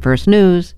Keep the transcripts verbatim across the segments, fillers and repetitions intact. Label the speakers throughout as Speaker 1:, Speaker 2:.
Speaker 1: First News.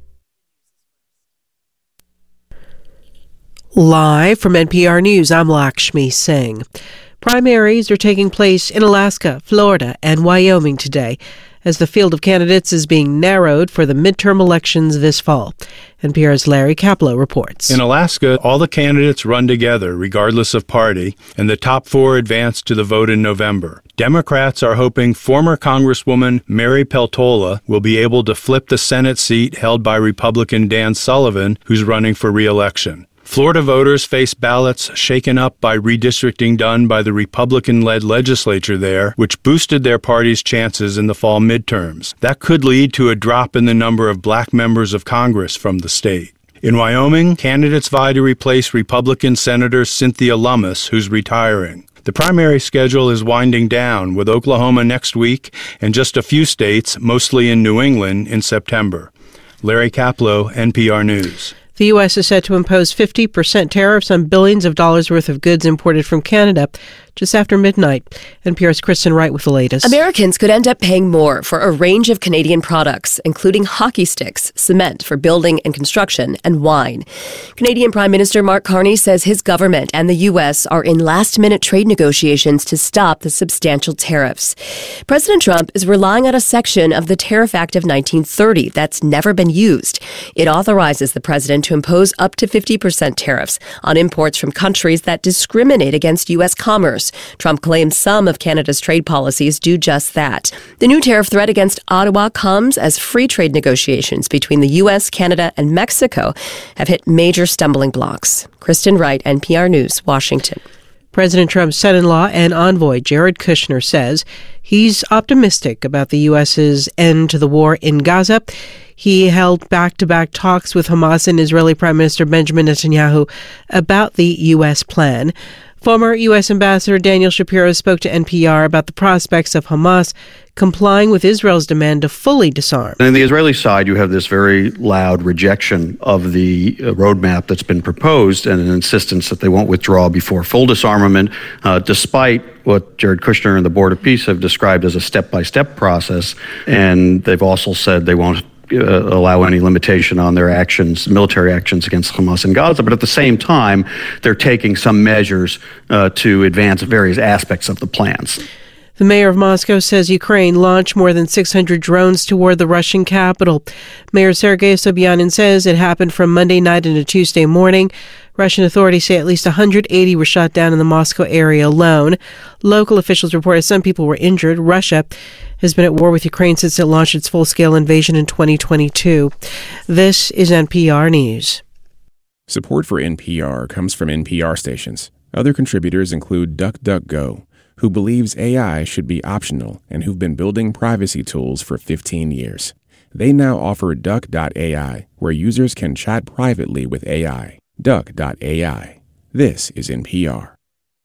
Speaker 2: Live from N P R News, I'm Lakshmi Singh. Primaries are taking place in Alaska, Florida, and Wyoming today as the field of candidates is being narrowed for the midterm elections this fall. N P R's Larry Kaplow reports.
Speaker 3: In Alaska, all the candidates run together, regardless of party, and the top four advance to the vote in November. Democrats are hoping former Congresswoman Mary Peltola will be able to flip the Senate seat held by Republican Dan Sullivan, who's running for re-election. Florida voters face ballots shaken up by redistricting done by the Republican-led legislature there, which boosted their party's chances in the fall midterms. That could lead to a drop in the number of black members of Congress from the state. In Wyoming, candidates vie to replace Republican Senator Cynthia Lummis, who's retiring. The primary schedule is winding down, with Oklahoma next week and just a few states, mostly in New England, in September. Larry Kaplow, N P R News.
Speaker 2: The U S is set to impose fifty percent tariffs on billions of dollars worth of goods imported from Canada just after midnight. N P R's Kristen Wright with the latest.
Speaker 4: Americans could end up paying more for a range of Canadian products, including hockey sticks, cement for building and construction, and wine. Canadian Prime Minister Mark Carney says his government and the U S are in last-minute trade negotiations to stop the substantial tariffs. President Trump is relying on a section of the Tariff Act of nineteen thirty that's never been used. It authorizes the president to impose up to fifty percent tariffs on imports from countries that discriminate against U S commerce. Trump claims some of Canada's trade policies do just that. The new tariff threat against Ottawa comes as free trade negotiations between the U S, Canada, and Mexico have hit major stumbling blocks. Kristen Wright, N P R News, Washington.
Speaker 2: President Trump's son-in-law and envoy, Jared Kushner, says he's optimistic about the U S's end to the war in Gaza. He held back-to-back talks with Hamas and Israeli Prime Minister Benjamin Netanyahu about the U S plan. Former U S Ambassador Daniel Shapiro spoke to N P R about the prospects of Hamas complying with Israel's demand to fully disarm.
Speaker 5: And on the Israeli side, you have this very loud rejection of the uh, roadmap that's been proposed and an insistence that they won't withdraw before full disarmament, uh, despite what Jared Kushner and the Board of Peace have described as a step-by-step process. And they've also said they won't Uh, allow any limitation on their actions, military actions against Hamas in Gaza. But at the same time, they're taking some measures uh, to advance various aspects of the plans.
Speaker 2: The mayor of Moscow says Ukraine launched more than six hundred drones toward the Russian capital. Mayor Sergei Sobyanin says it happened from Monday night into Tuesday morning. Russian authorities say at least one hundred eighty were shot down in the Moscow area alone. Local officials reported some people were injured. Russia has been at war with Ukraine since it launched its full-scale invasion in twenty twenty-two. This is N P R News.
Speaker 6: Support for N P R comes from N P R stations. Other contributors include DuckDuckGo, who believes A I should be optional and who've been building privacy tools for fifteen years. They now offer Duck dot A I, where users can chat privately with A I. Duck dot A I. This is N P R.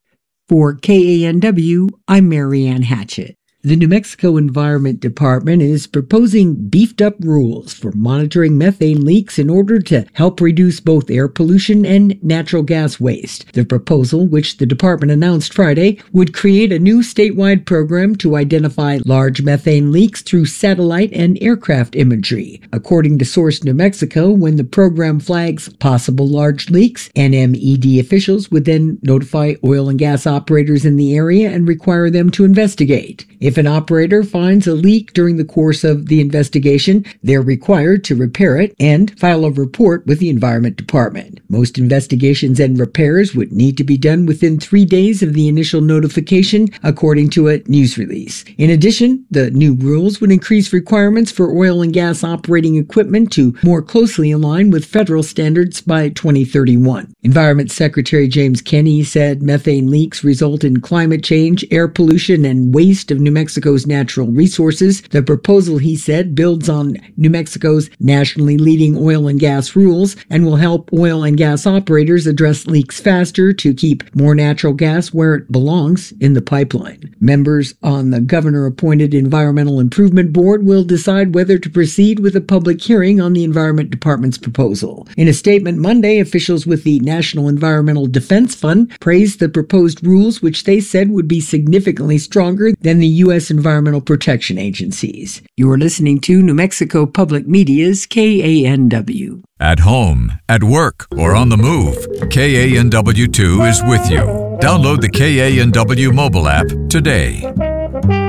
Speaker 7: For K A N W, I'm Marianne Hatchett. The New Mexico Environment Department is proposing beefed-up rules for monitoring methane leaks in order to help reduce both air pollution and natural gas waste. The proposal, which the department announced Friday, would create a new statewide program to identify large methane leaks through satellite and aircraft imagery. According to Source New Mexico, when the program flags possible large leaks, N M E D officials would then notify oil and gas operators in the area and require them to investigate. If an operator finds a leak during the course of the investigation, they're required to repair it and file a report with the Environment Department. Most investigations and repairs would need to be done within three days of the initial notification, according to a news release. In addition, the new rules would increase requirements for oil and gas operating equipment to more closely align with federal standards by twenty thirty-one. Environment Secretary James Kenney said methane leaks result in climate change, air pollution, and waste of New Mexico's natural resources. The proposal, he said, builds on New Mexico's nationally leading oil and gas rules and will help oil and gas operators address leaks faster to keep more natural gas where it belongs in the pipeline. Members on the governor-appointed Environmental Improvement Board will decide whether to proceed with a public hearing on the Environment Department's proposal. In a statement Monday, officials with the National Environmental Defense Fund praised the proposed rules, which they said would be significantly stronger than the U U S environmental protection agencies. You are listening to New Mexico Public Media's K A N W.
Speaker 1: At home, at work, or on the move, K A N W two is with you. Download the K A N W mobile app today.